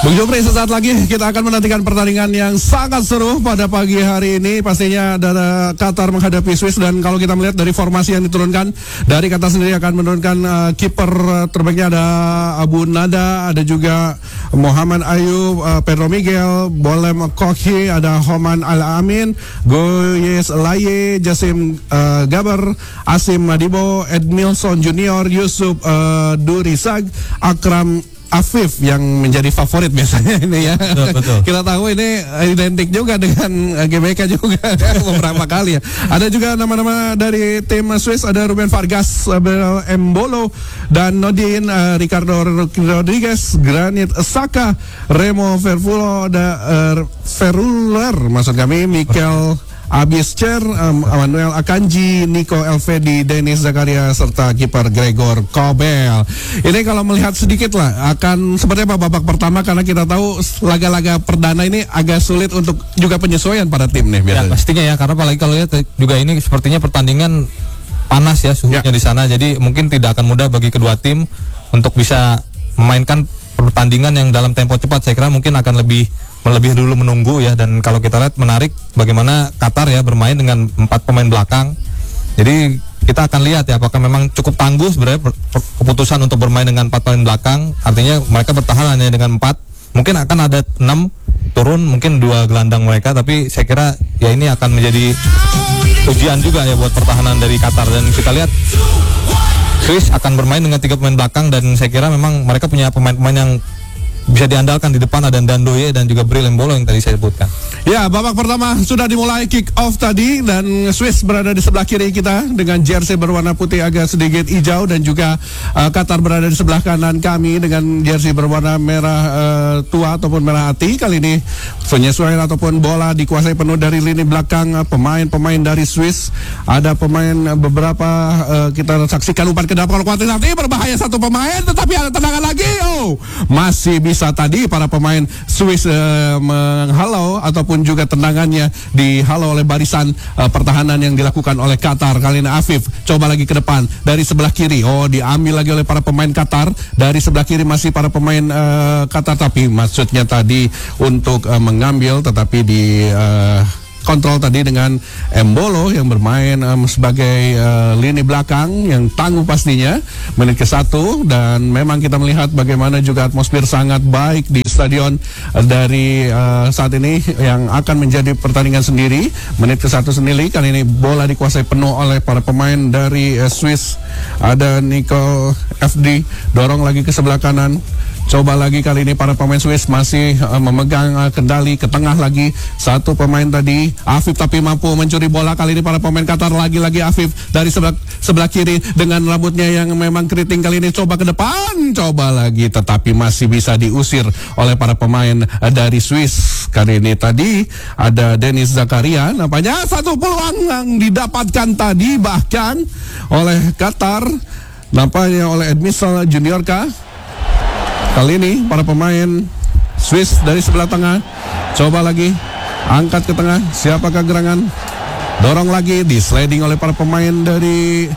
Bung Jopri, sesaat lagi kita akan menantikan pertandingan yang sangat seru pada pagi hari ini. Pastinya ada Qatar menghadapi Swiss, dan kalau kita melihat dari formasi yang diturunkan, dari Qatar sendiri akan menurunkan kiper terbaiknya ada Abu Nada, ada juga Muhammad Ayub, Pedro Miguel, Bolem Kokhi, ada Homan Al-Amin, Goyes Laye, Jasim Gaber, Asim Madibo, Edmilson Junior, Yusuf Durisag, Akram Afif yang menjadi favorit biasanya ini ya. Betul. Kita tahu ini identik juga dengan GBK juga beberapa kali ya. Ada juga nama-nama dari tim Swiss, ada Ruben Vargas, Abel Embolo, dan Nodin, Ricardo Rodriguez, Granit Xhaka, Remo Ferruler, maksud kami, Mikel Abischer, Manuel Akanji, Nico Elvedi, Dennis Zakaria, serta kiper Gregor Kobel. Ini kalau melihat sedikit lah akan seperti apa babak pertama, karena kita tahu laga-laga perdana ini agak sulit untuk juga penyesuaian pada tim nih biasanya. Ya, pastinya ya, karena apalagi kalau lihat juga ini sepertinya pertandingan panas ya suhunya di sana, jadi mungkin tidak akan mudah bagi kedua tim untuk bisa memainkan pertandingan yang dalam tempo cepat. Saya kira mungkin akan lebih dulu menunggu ya, dan kalau kita lihat menarik bagaimana Qatar ya bermain dengan 4 pemain belakang. Jadi kita akan lihat ya apakah memang cukup tangguh sebenarnya keputusan untuk bermain dengan 4 pemain belakang. Artinya mereka bertahan hanya dengan 4. Mungkin akan ada 6 turun, mungkin 2 gelandang mereka, tapi saya kira ya ini akan menjadi ujian juga ya buat pertahanan dari Qatar. Dan kita lihat Swiss akan bermain dengan 3 pemain belakang, dan saya kira memang mereka punya pemain-pemain yang bisa diandalkan di depan, ada Dandoye dan juga Bril Embolo yang tadi saya sebutkan. Ya, babak pertama sudah dimulai, kick off tadi, dan Swiss berada di sebelah kiri kita dengan jersey berwarna putih agak sedikit hijau, dan juga Qatar berada di sebelah kanan kami dengan jersey berwarna merah tua ataupun merah hati. Kali ini penyesuaian ataupun bola dikuasai penuh dari lini belakang pemain-pemain dari Swiss. Ada pemain beberapa kita saksikan umpan ke depan kuantitatif, berbahaya satu pemain, tetapi ada tendangan lagi. Masih bisa tadi para pemain Swiss menghalau ataupun juga tendangannya dihalau oleh barisan pertahanan yang dilakukan oleh Qatar. Kali ini Afif coba lagi ke depan dari sebelah kiri. Diambil lagi oleh para pemain Qatar. Dari sebelah kiri masih para pemain Qatar, tapi maksudnya tadi untuk mengambil, tetapi di kontrol tadi dengan Embolo yang bermain sebagai lini belakang yang tangguh pastinya. Menit ke-1, dan memang kita melihat bagaimana juga atmosfer sangat baik di stadion dari saat ini yang akan menjadi pertandingan sendiri. Menit ke-1 sendiri, kali ini bola dikuasai penuh oleh para pemain dari Swiss. Ada Nico FD, dorong lagi ke sebelah kanan. Coba lagi kali ini para pemain Swiss masih memegang kendali ke tengah lagi. Satu pemain tadi Afif, tapi mampu mencuri bola. Kali ini para pemain Qatar lagi-lagi Afif dari sebelah kiri dengan rambutnya yang memang keriting. Kali ini coba ke depan, coba lagi, tetapi masih bisa diusir oleh para pemain dari Swiss. Kali ini tadi ada Dennis Zakaria, nampaknya satu peluang yang didapatkan tadi bahkan oleh Qatar, nampaknya oleh Edmilson Junior kah? Kali ini para pemain Swiss dari sebelah tengah coba lagi angkat ke tengah. Siapakah gerangan? Dorong lagi, di sliding oleh para pemain dari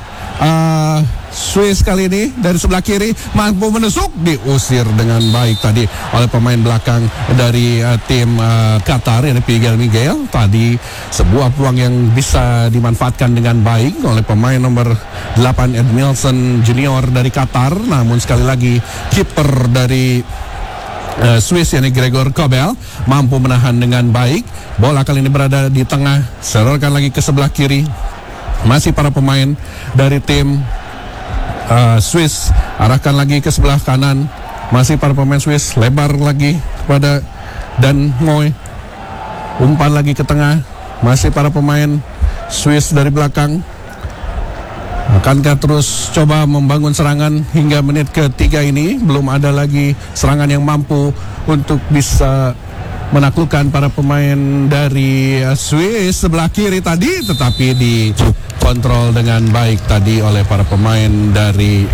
Swiss. Kali ini dari sebelah kiri mampu menusuk, diusir dengan baik tadi oleh pemain belakang dari tim Qatar, yakni Miguel. Tadi sebuah peluang yang bisa dimanfaatkan dengan baik oleh pemain nomor 8 Edmilson Junior dari Qatar. Namun sekali lagi kiper dari Swiss, yakni Gregor Kobel, mampu menahan dengan baik. Bola kali ini berada di tengah, serorkan lagi ke sebelah kiri. Masih para pemain dari tim Swiss, arahkan lagi ke sebelah kanan. Masih para pemain Swiss, lebar lagi kepada Dan Moy, umpan lagi ke tengah. Masih para pemain Swiss dari belakang. Akankah terus coba membangun serangan hingga menit ke-3 ini? Belum ada lagi serangan yang mampu untuk bisa menaklukkan para pemain dari Swiss sebelah kiri tadi, tetapi dikontrol dengan baik tadi oleh para pemain dari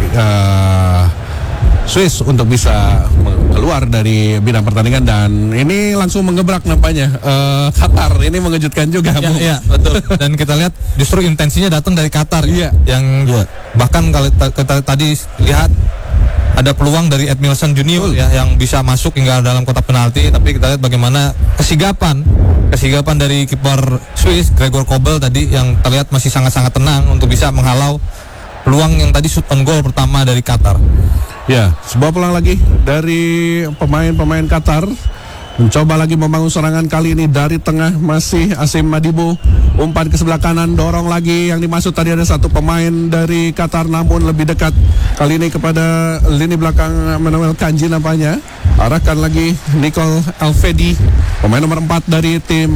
Swiss untuk bisa keluar dari bidang pertandingan. Dan ini langsung mengebrak nampaknya Qatar. Ini mengejutkan juga. Ya, betul. Dan kita lihat justru intensinya datang dari Qatar. Yang bahkan kalau kita tadi lihat ada peluang dari Edmilson Junior ya yang bisa masuk hingga dalam kotak penalti, tapi kita lihat bagaimana kesigapan dari kiper Swiss Gregor Kobel tadi yang terlihat masih sangat-sangat tenang untuk bisa menghalau peluang yang tadi shoot on goal pertama dari Qatar. Ya, sebuah peluang lagi dari pemain-pemain Qatar. Mencoba lagi membangun serangan, kali ini dari tengah masih Asim Madibo, umpan ke sebelah kanan, dorong lagi, yang dimaksud tadi ada satu pemain dari Qatar namun lebih dekat kali ini kepada lini belakang Manuel Kanji nampaknya. Arahkan lagi Nicole Elvedi, pemain nomor 4 dari tim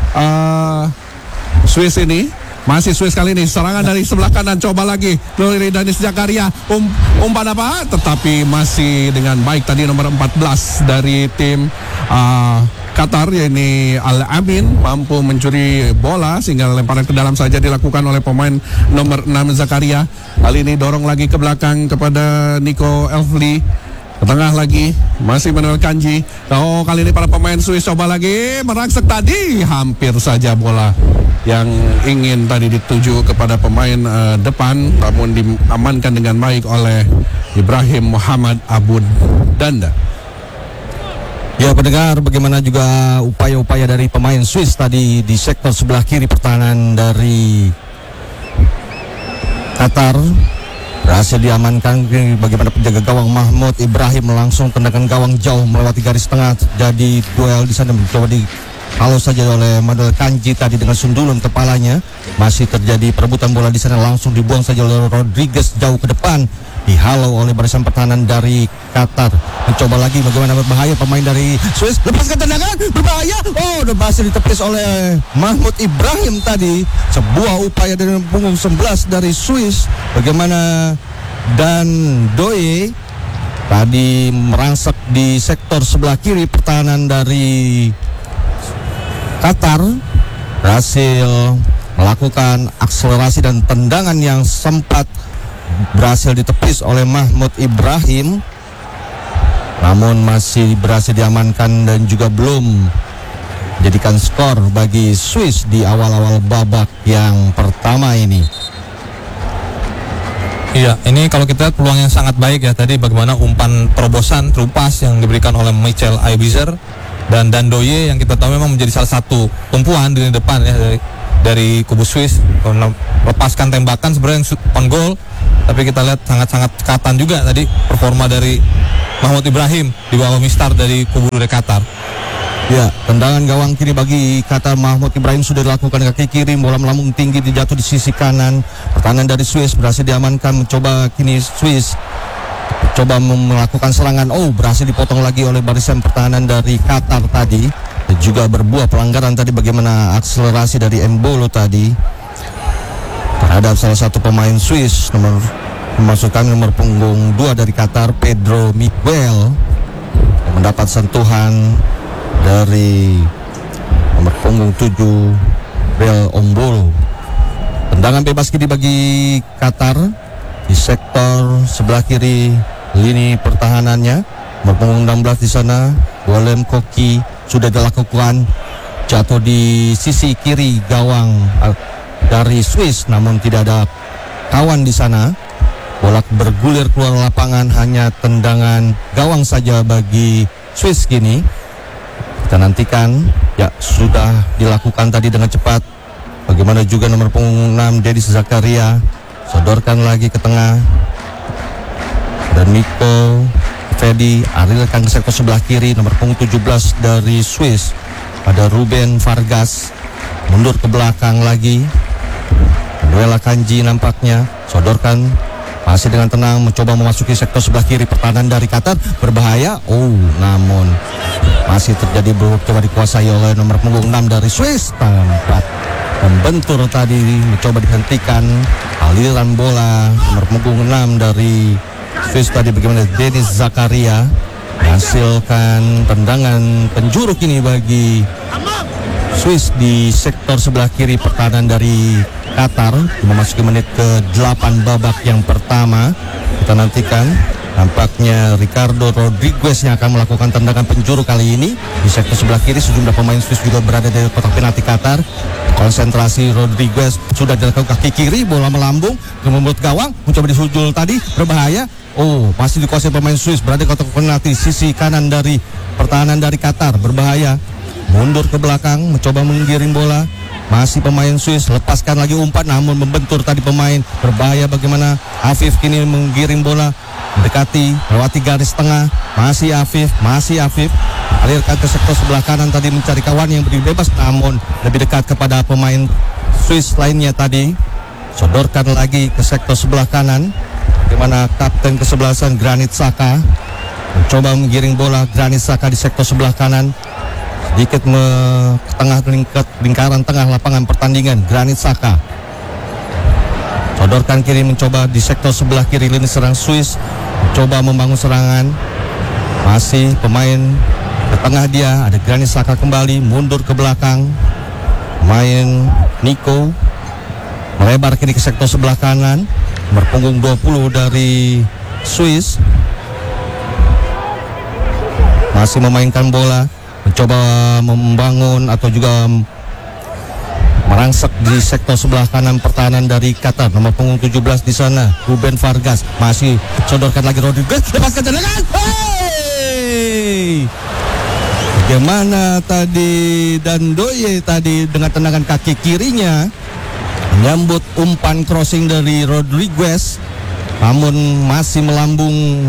Swiss ini. Masih Swiss kali ini, serangan dari sebelah kanan, coba lagi dari Danis Zakaria, umpan apa? Tetapi masih dengan baik tadi nomor 14 dari tim Qatar, yakni Al-Amin, mampu mencuri bola sehingga lemparan ke dalam saja dilakukan oleh pemain nomor 6 Zakaria. Kali ini dorong lagi ke belakang kepada Nico Elfli. Ke tengah lagi masih Manuel Kanji. Oh, kali ini para pemain Swiss coba lagi merangsek, tadi hampir saja bola yang ingin tadi dituju kepada pemain depan namun diamankan dengan baik oleh Ibrahim Muhammad Abu Danda. Ya, pendengar, bagaimana juga upaya-upaya dari pemain Swiss tadi di sektor sebelah kiri pertahanan dari Qatar. Berhasil diamankan, bagaimana penjaga gawang Mahmud Ibrahim langsung tendangan gawang jauh melewati garis tengah. Jadi duel di sana mencoba dihalau saja oleh Manuel Kanji tadi dengan sundulun kepalanya. Masih terjadi perebutan bola di sana, langsung dibuang saja oleh Rodriguez jauh ke depan. Dihalau oleh barisan pertahanan dari Qatar. Mencoba lagi bagaimana berbahaya pemain dari Swiss. Lepaskan tendangan, berbahaya. Oh, dan berhasil ditepis oleh Mahmud Ibrahim tadi. Sebuah upaya dari punggung 11 dari Swiss. Bagaimana dan Doye tadi merangsek di sektor sebelah kiri pertahanan dari Qatar. Berhasil melakukan akselerasi dan tendangan yang sempat berhasil ditepis oleh Mahmud Ibrahim, namun masih berhasil diamankan dan juga belum jadikan skor bagi Swiss di awal-awal babak yang pertama ini. Iya, ini kalau kita lihat peluang yang sangat baik ya tadi, bagaimana umpan terobosan terupas yang diberikan oleh Michel Aibizer dan Dandoye yang kita tahu memang menjadi salah satu tumpuan di depan ya dari kubu Swiss, lepaskan tembakan sebenarnya yang shoot on goal, tapi kita lihat sangat-sangat cekatan juga tadi performa dari Mahmud Ibrahim di bawah mistar dari kubu dari Qatar. Ya, tendangan gawang kiri bagi Qatar. Mahmud Ibrahim sudah dilakukan kaki kiri, bola melambung tinggi dijatuh di sisi kanan. Pertahanan dari Swiss berhasil diamankan, mencoba kini Swiss coba melakukan serangan. Oh, berhasil dipotong lagi oleh barisan pertahanan dari Qatar tadi. Dan juga berbuah pelanggaran tadi, bagaimana akselerasi dari Embolo tadi terhadap salah satu pemain Swiss memasukkan nomor punggung 2 dari Qatar, Pedro Miguel, yang mendapat sentuhan dari nomor punggung 7 Bel Ombolo. Tendangan bebas kiri bagi Qatar di sektor sebelah kiri lini pertahanannya. Nomor punggung 16 di sana Golem Koki sudah dilakukan, jatuh di sisi kiri gawang dari Swiss, namun tidak ada kawan di sana. Bola bergulir keluar lapangan, hanya tendangan gawang saja bagi Swiss kini. Kita nantikan, ya sudah dilakukan tadi dengan cepat. Bagaimana juga nomor punggung 6 Danis Zakaria, sodorkan lagi ke tengah. Dan Nico Fedi arilkan ke sektor sebelah kiri, nomor punggung 17 dari Swiss ada Ruben Vargas, mundur ke belakang lagi. Manuel Kanji nampaknya sodorkan, masih dengan tenang mencoba memasuki sektor sebelah kiri pertahanan dari Qatar, berbahaya. Oh, namun masih terjadi coba dikuasai oleh nomor punggung 6 dari Swiss. Tempat membentur tadi mencoba dihentikan aliran bola nomor punggung 6 dari Swiss tadi, bagaimana Danis Zakaria menghasilkan tendangan penjuru kini bagi Swiss di sektor sebelah kiri pertahanan dari Qatar. Memasuki menit ke-8 babak yang pertama. Kita nantikan Nampaknya Ricardo Rodriguez yang akan melakukan tendangan penjuru kali ini. Di sektor sebelah kiri sejumlah pemain Swiss juga berada di kotak penalti Qatar. Konsentrasi Rodriguez sudah dilakukan kaki kiri, bola melambung ke mulut gawang, mencoba disujul tadi, berbahaya. Oh, masih dikuasai pemain Swiss, berada di kotak penalti sisi kanan dari pertahanan dari Qatar, berbahaya. Mundur ke belakang, mencoba menggiring bola. Masih pemain Swiss, lepaskan lagi umpan namun membentur tadi pemain. Berbahaya bagaimana Afif kini menggiring bola, mendekati, lewati garis tengah. Masih Afif. Alirkan ke sektor sebelah kanan tadi mencari kawan yang berdiri bebas, namun lebih dekat kepada pemain Swiss lainnya tadi. Sodorkan lagi ke sektor sebelah kanan, di mana kapten kesebelasan Granit Xhaka mencoba menggiring bola. Granit Xhaka di sektor sebelah kanan, sedikit ke tengah lingkaran tengah lapangan pertandingan. Granit Xhaka sodorkan kiri, mencoba di sektor sebelah kiri lini serang Swiss, mencoba membangun serangan. Masih pemain ke tengah dia, ada Granit Xhaka kembali, mundur ke belakang. Main Nico melebar kini ke sektor sebelah kanan, nomor punggung 20 dari Swiss masih memainkan bola, mencoba membangun atau juga merangsek di sektor sebelah kanan pertahanan dari Qatar. Nomor punggung 17 di sana, Ruben Vargas masih sodorkan lagi Rodriguez, lepaskan tendangan. Bagaimana tadi Dandoye tadi dengan tendangan kaki kirinya menyambut umpan crossing dari Rodriguez, namun masih melambung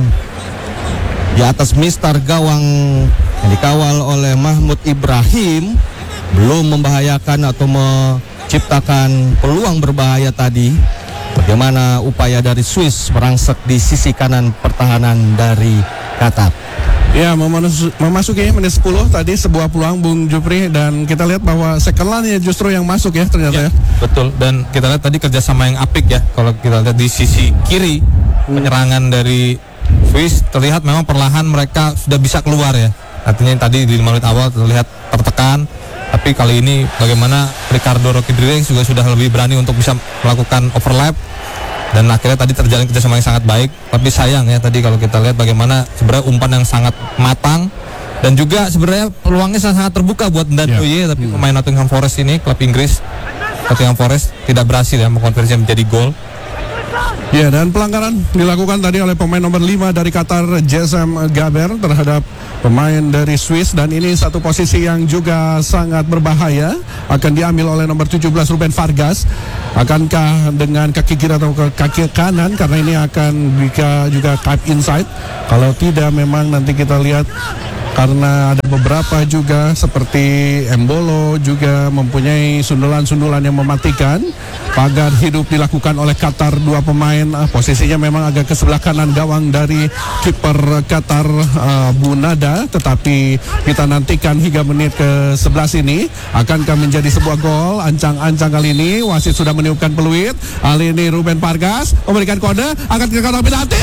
di atas mistar gawang yang dikawal oleh Mahmud Ibrahim. Belum membahayakan atau menciptakan peluang berbahaya tadi. Bagaimana upaya dari Swiss merangsek di sisi kanan pertahanan dari Qatar. Ya, memasuki menit 10 tadi sebuah peluang Bung Jupri, dan kita lihat bahwa second line justru yang masuk ya ternyata ya. Betul, dan kita lihat tadi kerjasama yang apik ya. Kalau kita lihat di sisi kiri penyerangan dari Swiss terlihat memang perlahan mereka sudah bisa keluar ya. Artinya tadi di 5 menit awal terlihat tertekan, tapi kali ini bagaimana Ricardo Rodriguez juga sudah lebih berani untuk bisa melakukan overlap. Dan akhirnya tadi terjalin kerjasama yang sangat baik. Tapi sayang ya tadi kalau kita lihat bagaimana sebenarnya umpan yang sangat matang, dan juga sebenarnya peluangnya sangat terbuka buat Dandoye, tapi pemain Nottingham Forest ini, klub Inggris Nottingham Forest, tidak berhasil ya mengkonversinya menjadi gol. Ya, dan pelanggaran dilakukan tadi oleh pemain nomor 5 dari Qatar, Jessam Gaber, terhadap pemain dari Swiss, dan ini satu posisi yang juga sangat berbahaya, akan diambil oleh nomor 17 Ruben Vargas. Akankah dengan kaki kiri atau ke kaki kanan, karena ini akan bisa juga type inside. Kalau tidak, memang nanti kita lihat, karena ada beberapa juga seperti Embolo juga mempunyai sundulan-sundulan yang mematikan. Pagar hidup dilakukan oleh Qatar, dua pemain, posisinya memang agak ke sebelah kanan gawang dari kiper Qatar, Bunada. Tetapi kita nantikan hingga menit ke-11 ini akankah menjadi sebuah gol. Ancang-ancang kali ini wasit sudah meniupkan peluit. Kali ini Ruben Vargas memberikan kode akan ke kotak penalti.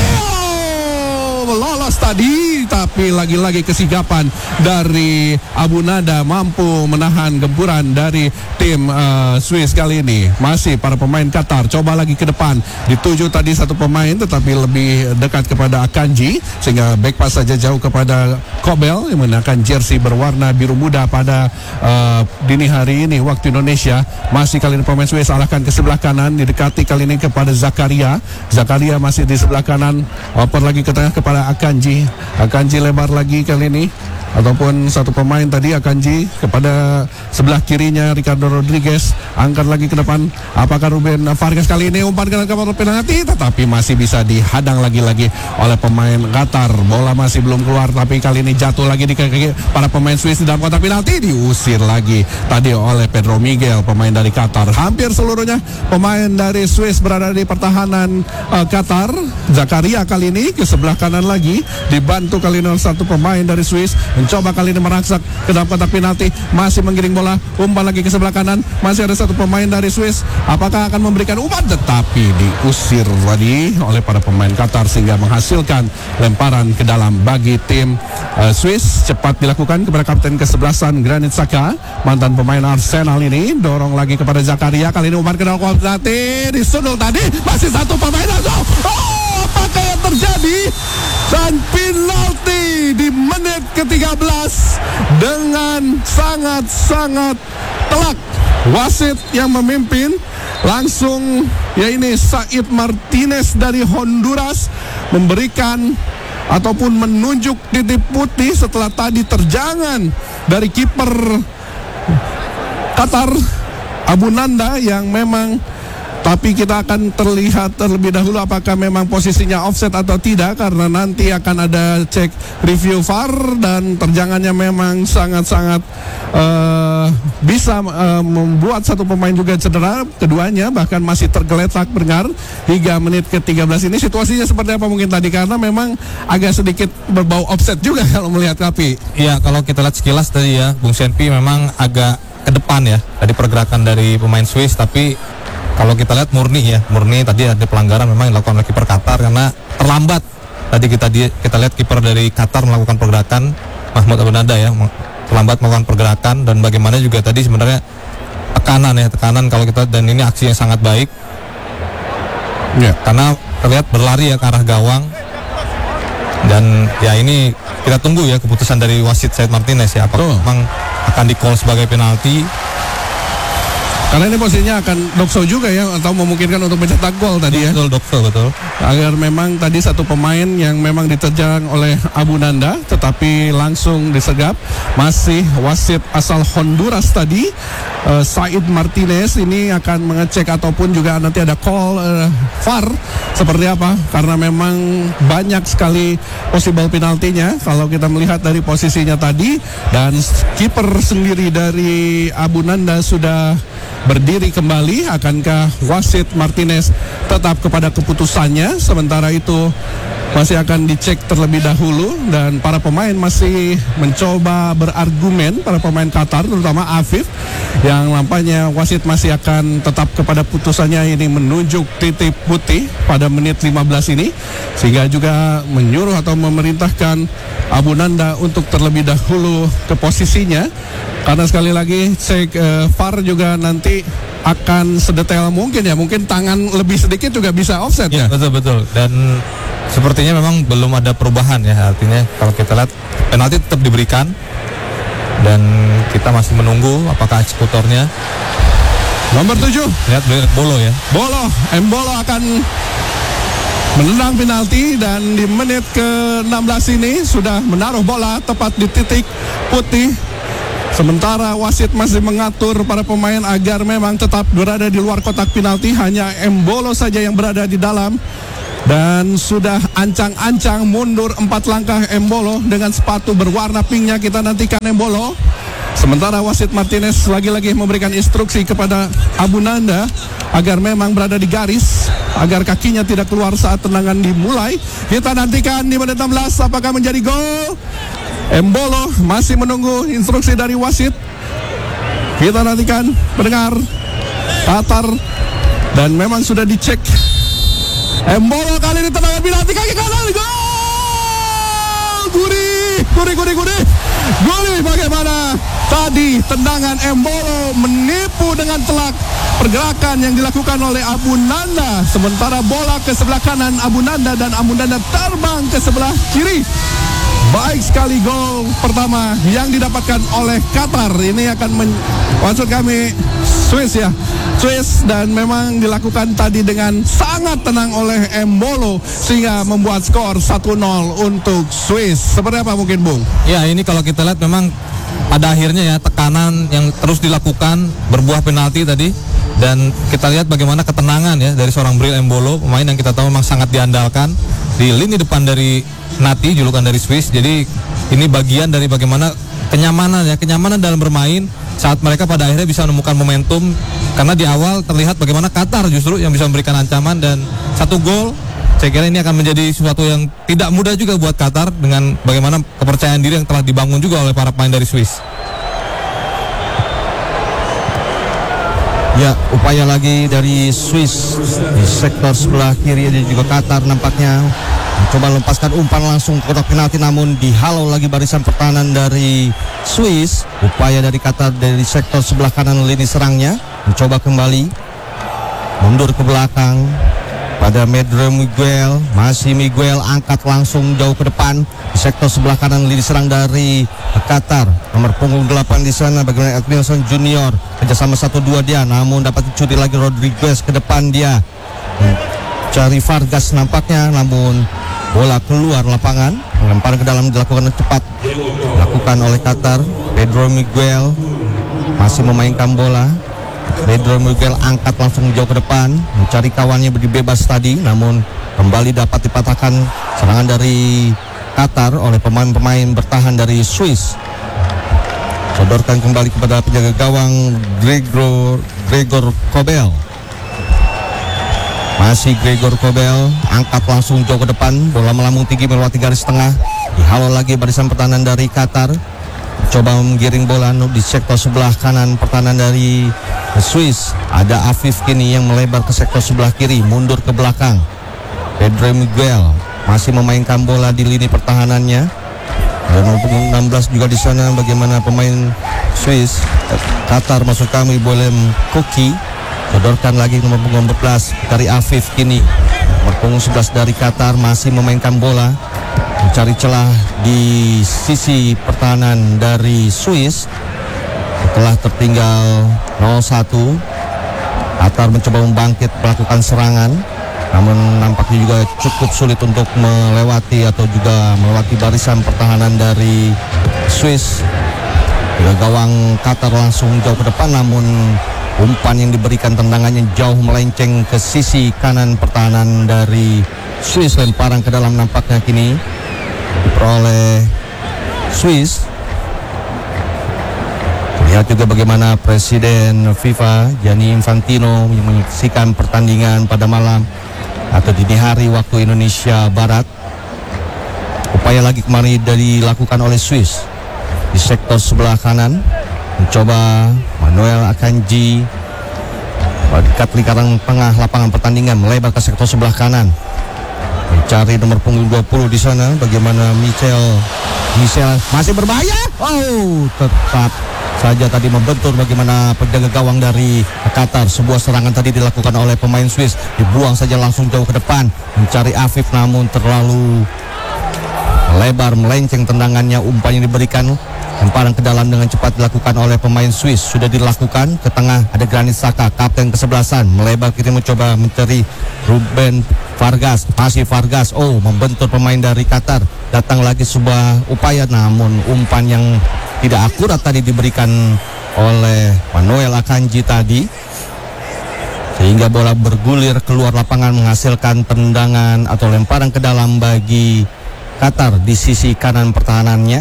Lolos tadi, tapi lagi-lagi kesigapan dari Abu Nada mampu menahan gempuran dari tim Swiss kali ini. Masih para pemain Qatar coba lagi ke depan, dituju tadi satu pemain tetapi lebih dekat kepada Akanji, sehingga back pass saja jauh kepada Kobel yang mengenakan jersey berwarna biru muda pada dini hari ini waktu Indonesia. Masih kali ini pemain Swiss arahkan ke sebelah kanan, didekati kali ini kepada Zakaria masih di sebelah kanan, oper lagi ke tengah kepada Akanji lebar lagi kali ini, ataupun satu pemain tadi Akanji kepada sebelah kirinya Ricardo Rodriguez, angkat lagi ke depan. Apakah Ruben Vargas kali ini umpan ke kotak penalti, tetapi masih bisa dihadang lagi-lagi oleh pemain Qatar. Bola masih belum keluar, tapi kali ini jatuh lagi di kaki para pemain Swiss di dalam kotak penalti, diusir lagi tadi oleh Pedro Miguel, pemain dari Qatar. Hampir seluruhnya pemain dari Swiss berada di pertahanan Qatar. Zakaria kali ini ke sebelah kanan lagi, dibantu kali ini oleh satu pemain dari Swiss, mencoba kali ini merangsak ke dalam kotak penalti, masih menggiring bola, umpan lagi ke sebelah kanan, masih ada satu pemain dari Swiss. Apakah akan memberikan umpan, tetapi diusir tadi oleh para pemain Qatar sehingga menghasilkan lemparan ke dalam bagi tim Swiss. Cepat dilakukan kepada kapten kesebelasan Granit Xhaka, mantan pemain Arsenal ini, dorong lagi kepada Zakaria, kali ini umpan ke dalam kotak penalti, disundul tadi, masih satu pemain langsung. Apakah yang terjadi? terjadi dan penalti di menit ke-13 dengan sangat-sangat telak. Wasit yang memimpin langsung ini Said Martinez dari Honduras memberikan ataupun menunjuk titik putih setelah tadi terjangan dari kiper Qatar Abu Nanda yang memang, tapi kita akan terlihat terlebih dahulu apakah memang posisinya offset atau tidak, karena nanti akan ada cek review VAR dan terjangannya memang sangat-sangat bisa membuat satu pemain juga cedera, keduanya bahkan masih tergeletak dengar hingga menit ke-13 ini. Situasinya seperti apa mungkin tadi, karena memang agak sedikit berbau offset juga kalau melihat Kapi. Iya, kalau kita lihat sekilas tadi ya, Bung Senpi memang agak ke depan ya dari pergerakan dari pemain Swiss, tapi kalau kita lihat murni tadi ada pelanggaran memang dilakukan oleh kiper Qatar karena terlambat. Tadi kita lihat kiper dari Qatar melakukan pergerakan, Mahmoud Abu Nanda ya, terlambat melakukan pergerakan, dan bagaimana juga tadi sebenarnya tekanan kalau kita, dan ini aksi yang sangat baik karena terlihat berlari ya ke arah gawang, dan ya ini kita tunggu ya keputusan dari wasit Said Martinez ya, apakah memang akan di-call sebagai penalti. Karena ini posisinya akan dokso juga ya, atau memungkinkan untuk mencetak gol tadi ya. Betul, dokso, betul. Agar memang tadi satu pemain yang memang diterjang oleh Abu Nanda, tetapi langsung disegap. Masih wasit asal Honduras tadi, Said Martinez ini akan mengecek ataupun juga nanti ada call VAR seperti apa. Karena memang banyak sekali possible penaltinya kalau kita melihat dari posisinya tadi. Dan kiper sendiri dari Abu Nanda sudah berdiri kembali. Akankah wasit Martinez tetap kepada keputusannya? Sementara itu masih akan dicek terlebih dahulu, dan para pemain masih mencoba berargumen, para pemain Qatar terutama Afif, yang nampaknya wasit masih akan tetap kepada putusannya, ini menunjuk titik putih pada menit 15 ini, sehingga juga menyuruh atau memerintahkan Abu Nanda untuk terlebih dahulu ke posisinya. Karena sekali lagi cek VAR juga nanti akan sedetail mungkin ya, mungkin tangan lebih sedikit juga bisa offset ya. Betul. Dan sepertinya memang belum ada perubahan ya, artinya kalau kita lihat penalti tetap diberikan, dan kita masih menunggu apakah eksekutornya. Nomor 7 lihat Bolo ya. Embolo akan menendang penalti, dan di menit ke-16 ini sudah menaruh bola tepat di titik putih. Sementara wasit masih mengatur para pemain agar memang tetap berada di luar kotak penalti. Hanya Embolo saja yang berada di dalam, dan sudah ancang-ancang mundur 4 langkah Embolo dengan sepatu berwarna pinknya. Kita nantikan Embolo. Sementara wasit Martinez lagi-lagi memberikan instruksi kepada Abu Nanda agar memang berada di garis, agar kakinya tidak keluar saat tendangan dimulai. Kita nantikan di menit 16 apakah menjadi gol. Embolo masih menunggu instruksi dari wasit. Kita nantikan, mendengar Qatar, dan memang sudah dicek. Embolo kali ini tendangan penalti kaki kanan, gol! Gurih bagaimana tadi tendangan Embolo menipu dengan telak pergerakan yang dilakukan oleh Abu Nanda. Sementara bola ke sebelah kanan Abu Nanda, dan Abu Nanda terbang ke sebelah kiri. Baik sekali gol pertama yang didapatkan oleh Qatar. Ini akan maksud kami Swiss ya, Swiss, dan memang dilakukan tadi dengan sangat tenang oleh Embolo sehingga membuat skor 1-0 untuk Swiss. Seperti apa mungkin Bung? Ya, ini kalau kita lihat memang pada akhirnya ya tekanan yang terus dilakukan berbuah penalti tadi, dan kita lihat bagaimana ketenangan ya dari seorang Bril Embolo, pemain yang kita tahu memang sangat diandalkan di lini depan dari Nati, julukan dari Swiss. Jadi ini bagian dari bagaimana kenyamanan dalam bermain saat mereka pada akhirnya bisa menemukan momentum, karena di awal terlihat bagaimana Qatar justru yang bisa memberikan ancaman, dan satu gol saya kira ini akan menjadi sesuatu yang tidak mudah juga buat Qatar dengan bagaimana kepercayaan diri yang telah dibangun juga oleh para pemain dari Swiss. Ya, upaya lagi dari Swiss di sektor sebelah kiri, dan juga Qatar nampaknya mencoba lepaskan umpan langsung ke kotak penalti, namun dihalau lagi barisan pertahanan dari Swiss. Upaya dari Qatar dari sektor sebelah kanan lini serangnya, mencoba kembali mundur ke belakang. pada Medro Miguel. Masih Miguel angkat langsung jauh ke depan di sektor sebelah kanan, diserang dari Qatar. Nomor punggung 8 di sana bagaimana Edmilson Junior, kerjasama 1-2 dia, namun dapat dicuri lagi Rodriguez ke depan dia. Cari Vargas nampaknya, namun bola keluar lapangan. Lemparan ke dalam dilakukan cepat, dilakukan oleh Qatar. Pedro Miguel masih memainkan bola. Pedro Miguel angkat langsung jauh ke depan, mencari kawannya bebas tadi, namun kembali dapat dipatahkan serangan dari Qatar oleh pemain-pemain bertahan dari Swiss. Sodorkan kembali kepada penjaga gawang Gregor Kobel. Masih Gregor Kobel angkat langsung jauh ke depan, bola melambung tinggi melewati garis tengah, dihalau lagi barisan pertahanan dari Qatar. Coba menggiring bola di sektor sebelah kanan pertahanan dari Swiss. Ada Afif kini yang melebar ke sektor sebelah kiri, mundur ke belakang. Pedro Miguel masih memainkan bola di lini pertahanannya. Dan nomor 16 juga di sana bagaimana pemain Swiss. Qatar masuk kami Bolem Koki. Sodorkan lagi nomor punggung 14 dari Afif kini. Nomor punggung 11 dari Qatar masih memainkan bola, mencari celah di sisi pertahanan dari Swiss. Setelah tertinggal 0-1, Qatar mencoba membangkit melakukan serangan, namun nampaknya juga cukup sulit untuk melewati barisan pertahanan dari Swiss. Gawang Qatar langsung jauh ke depan, namun umpan yang diberikan tendangannya jauh melenceng ke sisi kanan pertahanan dari Swiss. Lemparan ke dalam nampaknya kini diperoleh Swiss. Lihat juga bagaimana Presiden FIFA Gianni Infantino yang menyaksikan pertandingan pada malam atau dini hari waktu Indonesia Barat. Upaya lagi kemarin dilakukan oleh Swiss di sektor sebelah kanan, mencoba Manuel Akanji dekat lingkaran tengah lapangan pertandingan, melebar ke sektor sebelah kanan, mencari nomor punggung 20 di sana bagaimana Michel masih berbahaya. Tetap saja tadi membentur bagaimana penjaga gawang dari Qatar. Sebuah serangan tadi dilakukan oleh pemain Swiss, dibuang saja langsung jauh ke depan, mencari Afif namun terlalu lebar melenceng tendangannya. Umpan yang diberikan, lemparan ke dalam dengan cepat dilakukan oleh pemain Swiss. Sudah dilakukan ke tengah, ada Granit Xhaka, kapten kesebelasan, melebar kiri mencoba mencari Ruben Vargas. Masih Vargas, membentur pemain dari Qatar. Datang lagi sebuah upaya, namun umpan yang tidak akurat tadi diberikan oleh Manuel Akanji tadi, sehingga bola bergulir keluar lapangan menghasilkan tendangan atau lemparan ke dalam bagi Qatar di sisi kanan pertahanannya.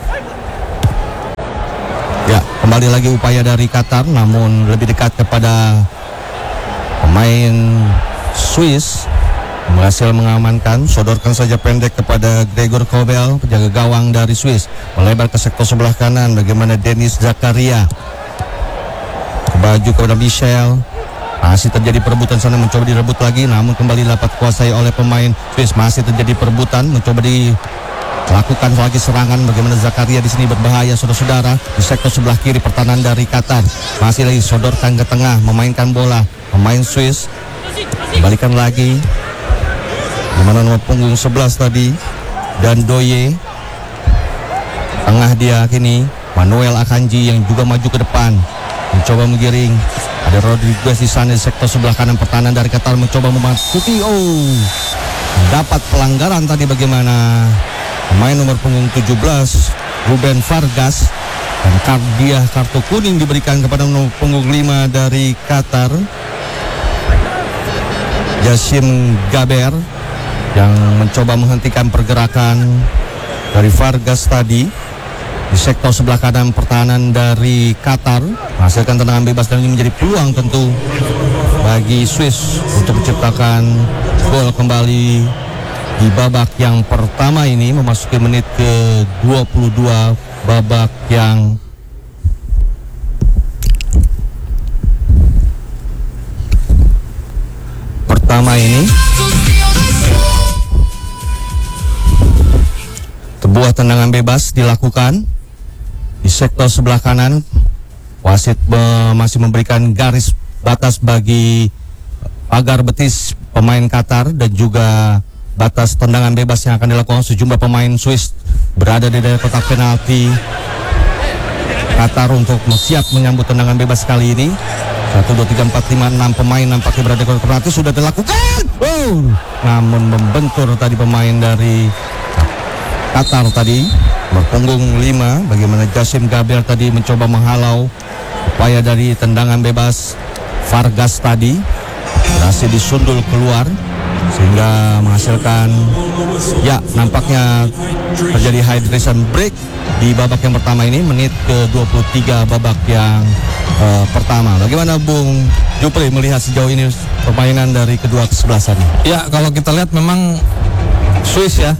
Ya, kembali lagi upaya dari Qatar, namun lebih dekat kepada pemain Swiss, berhasil mengamankan. Sodorkan saja pendek kepada Gregor Kobel, penjaga gawang dari Swiss, melebar ke sektor sebelah kanan bagaimana Denis Zakaria, baju kepada Michel. Masih terjadi perebutan sana, mencoba direbut lagi, namun kembali dapat kuasai oleh pemain Swiss. Masih terjadi perebutan, mencoba dilakukan lagi serangan bagaimana Zakaria di sini berbahaya saudara-saudara di sektor sebelah kiri pertahanan dari Qatar. Masih lagi sodorkan ke tengah, memainkan bola pemain Swiss, kembalikan lagi dimana nomor punggung 11 tadi dan Doye. Tengah dia kini Manuel Akanji yang juga maju ke depan, mencoba menggiring. Ada Rodriguez di sana di sektor sebelah kanan pertahanan dari Qatar, mencoba memasuki. Dapat pelanggaran tadi bagaimana pemain nomor punggung 17 Ruben Vargas, dan kartu kuning diberikan kepada nomor punggung 5 dari Qatar Yassin Gaber, yang mencoba menghentikan pergerakan dari Vargas tadi di sektor sebelah kanan pertahanan dari Qatar, menghasilkan tendangan bebas, dan ini menjadi peluang tentu bagi Swiss untuk menciptakan gol kembali di babak yang pertama ini, memasuki menit ke 22 babak yang pertama ini. Sebuah tendangan bebas dilakukan di sektor sebelah kanan. Wasit masih memberikan garis batas bagi pagar betis pemain Qatar dan juga batas tendangan bebas yang akan dilakukan sejumlah pemain Swiss berada di daerah kotak penalti Qatar untuk siap menyambut tendangan bebas kali ini. 1, 2, 3, 4, 5, 6 pemain nampaknya berada di kotak penalti sudah dilakukan. Namun membentur tadi pemain dari Qatar tadi berpunggung 5. Bagaimana Jassim Gabriel tadi mencoba menghalau upaya dari tendangan bebas Vargas tadi, berhasil disundul keluar sehingga menghasilkan ya nampaknya terjadi hydration break di babak yang pertama ini, menit ke-23 babak yang pertama. Bagaimana Bung Jupri melihat sejauh ini permainan dari kedua kesebelasan? Ya, kalau kita lihat memang Swiss ya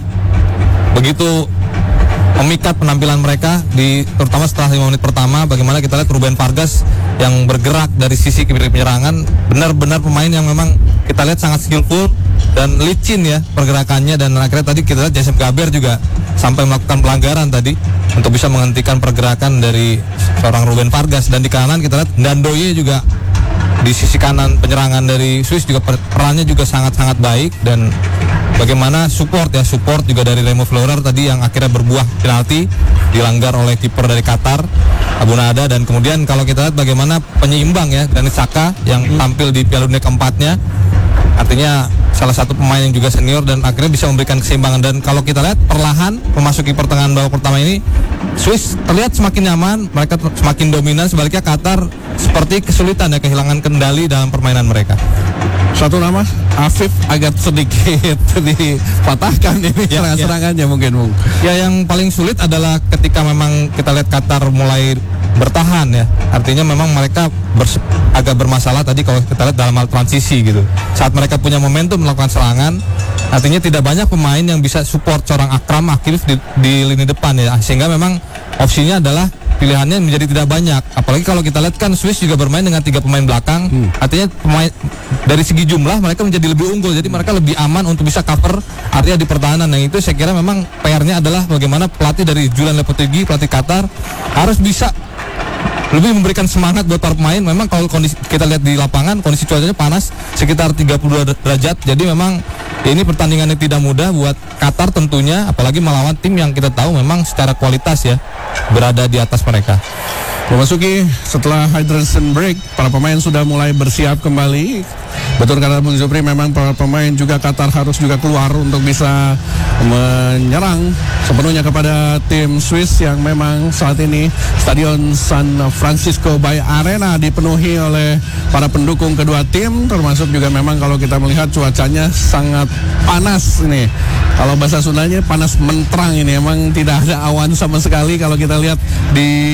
begitu memikat penampilan mereka terutama setelah 5 menit pertama. Bagaimana kita lihat Ruben Vargas yang bergerak dari sisi kiri penyerangan, benar-benar pemain yang memang kita lihat sangat skillful dan licin ya pergerakannya, dan akhirnya tadi kita lihat Jassim Gabriel juga sampai melakukan pelanggaran tadi untuk bisa menghentikan pergerakan dari seorang Ruben Vargas. Dan di kanan kita lihat Ndoye juga di sisi kanan penyerangan dari Swiss juga perannya juga sangat-sangat baik. Dan bagaimana support juga dari Remo Fleurer tadi yang akhirnya berbuah penalti dilanggar oleh kiper dari Qatar, Abu Nada. Dan kemudian kalau kita lihat bagaimana penyeimbang ya Granit Xhaka yang tampil di Piala Dunia keempatnya, artinya salah satu pemain yang juga senior dan akhirnya bisa memberikan keseimbangan. Dan kalau kita lihat perlahan memasuki pertengahan babak pertama ini, Swiss terlihat semakin nyaman, mereka semakin dominan. Sebaliknya Qatar seperti kesulitan ya, kehilangan kendali dalam permainan mereka. Satu nama Afif agak sedikit dipatahkan ini serangan-serangannya mungkin Bung. Ya, yang paling sulit adalah ketika memang kita lihat Qatar mulai bertahan ya. Artinya memang mereka agak bermasalah tadi kalau kita lihat dalam hal transisi gitu. Saat mereka punya momentum melakukan serangan, artinya tidak banyak pemain yang bisa support seorang Akram Akif di lini depan ya. Sehingga memang opsinya adalah pilihannya menjadi tidak banyak. Apalagi kalau kita lihat kan Swiss juga bermain dengan 3 pemain belakang. Artinya pemain dari segi jumlah mereka menjadi lebih unggul. Jadi mereka lebih aman untuk bisa cover area di pertahanan. Yang itu saya kira memang PR-nya adalah bagaimana pelatih dari Julian Lopetegui, pelatih Qatar, harus bisa lebih memberikan semangat buat para pemain. Memang kalau kondisi kita lihat di lapangan, kondisi cuacanya panas sekitar 32 derajat. Jadi memang ini pertandingan yang tidak mudah buat Qatar tentunya, apalagi melawan tim yang kita tahu memang secara kualitas ya berada di atas mereka. Memasuki setelah hydration break, para pemain sudah mulai bersiap kembali. Betul kata Bung Jupri, memang para pemain juga Qatar harus juga keluar untuk bisa menyerang sepenuhnya kepada tim Swiss yang memang saat ini Stadion San Francisco Bay Arena dipenuhi oleh para pendukung kedua tim, termasuk juga memang kalau kita melihat cuacanya sangat panas ini. Kalau bahasa Sundanya panas menterang ini, emang tidak ada awan sama sekali kalau kita lihat di